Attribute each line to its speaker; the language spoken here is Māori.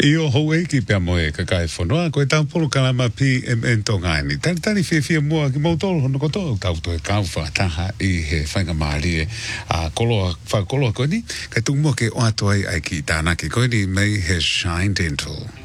Speaker 1: Io ho e ki pia moe ka kai whanua, koe tau polo kalama pi tonga ni. Tani whiawhia mua ki mautolo hono koto tau to e kau whaataha I he whainga maari e whakoloa koe ni. Kai tungu mua ke o atu ai ki tānaki koe ni mei he Shine Dental.